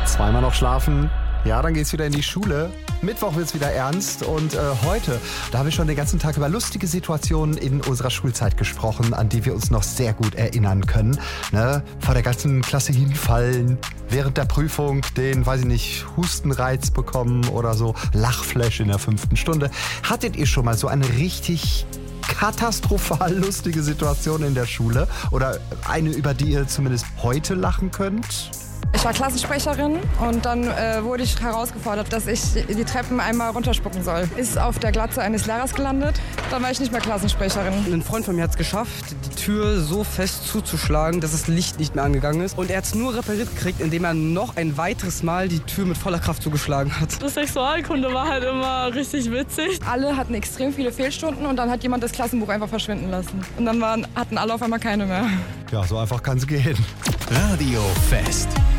Zweimal noch schlafen. Ja, dann geht's wieder in die Schule. Mittwoch wird's wieder ernst und heute, da habe ich schon den ganzen Tag über lustige Situationen in unserer Schulzeit gesprochen, an die wir uns noch sehr gut erinnern können. Ne? Vor der ganzen Klasse hinfallen, während der Prüfung den, weiß ich nicht, Hustenreiz bekommen oder so, Lachflash in der 5. Stunde. Hattet ihr schon mal so eine richtig katastrophal lustige Situation in der Schule oder eine, über die ihr zumindest heute lachen könnt? Ich war Klassensprecherin und dann wurde ich herausgefordert, dass ich die Treppen einmal runterspucken soll. Ist auf der Glatze eines Lehrers gelandet. Dann war ich nicht mehr Klassensprecherin. Ein Freund von mir hat es geschafft, die Tür so fest zuzuschlagen, dass das Licht nicht mehr angegangen ist. Und er hat es nur repariert gekriegt, indem er noch ein weiteres Mal die Tür mit voller Kraft zugeschlagen hat. Das Sexualkunde war halt immer richtig witzig. Alle hatten extrem viele Fehlstunden und dann hat jemand das Klassenbuch einfach verschwinden lassen. Und dann hatten alle auf einmal keine mehr. Ja, so einfach kann's gehen. Radio Fest.